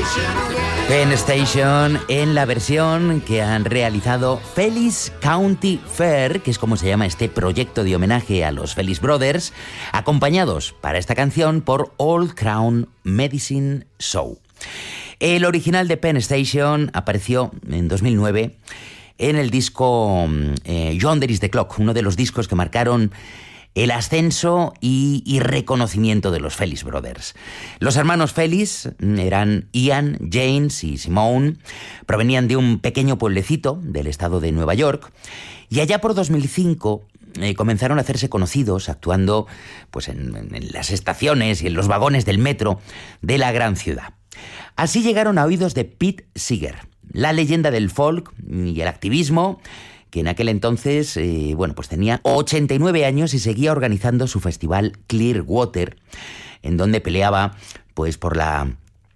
Penn Station en la versión que han realizado Fellis County Fair, que es como se llama este proyecto de homenaje a los Fellis Brothers, acompañados para esta canción por Old Crown Medicine Show. El original de Penn Station apareció en 2009 en el disco Yonder is the Clock, uno de los discos que marcaron el ascenso y reconocimiento de los Fellis Brothers. Los hermanos Fellis eran Ian, James y Simone, provenían de un pequeño pueblecito del estado de Nueva York, y allá por 2005 comenzaron a hacerse conocidos actuando pues, en las estaciones y en los vagones del metro de la gran ciudad. Así llegaron a oídos de Pete Seeger, la leyenda del folk y el activismo, que en aquel entonces pues tenía 89 años y seguía organizando su festival Clearwater, en donde peleaba pues por la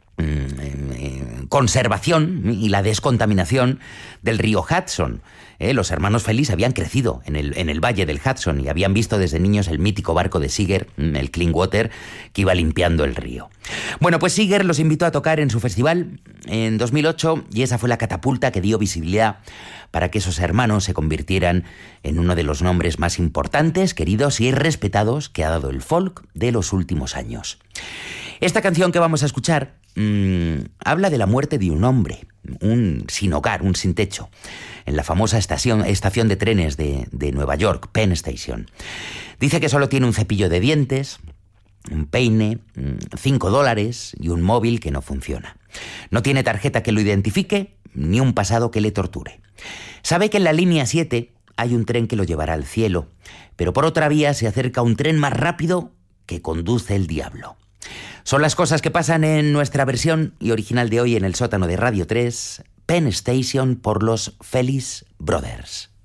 conservación y la descontaminación del río Hudson. Los hermanos Fellis habían crecido en el valle del Hudson y habían visto desde niños el mítico barco de Seeger, el Clearwater, que iba limpiando el río. Bueno, pues Seeger los invitó a tocar en su festival en 2008 y esa fue la catapulta que dio visibilidad para que esos hermanos se convirtieran en uno de los nombres más importantes, queridos y respetados que ha dado el folk de los últimos años. Esta canción que vamos a escuchar habla de la muerte de un hombre, un sin hogar, un sin techo, en la famosa estación de trenes de Nueva York, Penn Station. Dice que solo tiene un cepillo de dientes, un peine, $5 y un móvil que no funciona. No tiene tarjeta que lo identifique, ni un pasado que le torture. Sabe que en la línea 7 hay un tren que lo llevará al cielo, pero por otra vía se acerca un tren más rápido que conduce el diablo. Son las cosas que pasan en nuestra versión y original de hoy en el sótano de Radio 3, Penn Station por los Fellis Brothers.